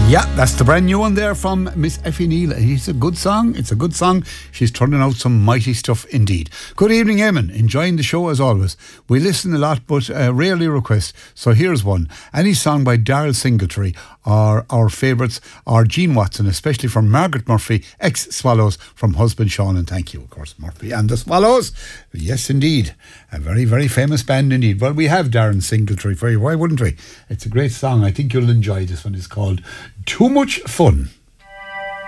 Yeah, that's the brand new one there from Miss Effie Neal. It's a good song. It's a good song. She's turning out some mighty stuff indeed. Good evening, Eamon. Enjoying the show as always. We listen a lot, but rarely request. So here's one. Any song by Darryl Singletree or our favourites are Gene Watson, especially from Margaret Murphy, ex-Swallows, from husband Sean, and thank you, of course, Murphy and the Swallows. Yes, indeed. A very, very famous band indeed. Well, we have Darren Singletree for you. Why wouldn't we? It's a great song. I think you'll enjoy this one. It's called Too Much Fun.